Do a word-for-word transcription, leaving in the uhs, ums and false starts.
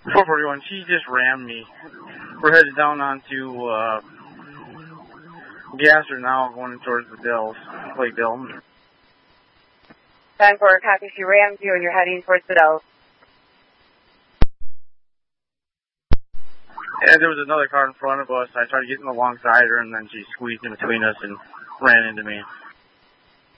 four forty-one, she just rammed me. We're headed down onto uh, Gasser now, going towards the Dells, Lake Dells. Time for a copy. She rammed you and you're heading towards the Dells. Yeah, there was another car in front of us. I tried to get in alongside her, and then she squeezed in between us and ran into me.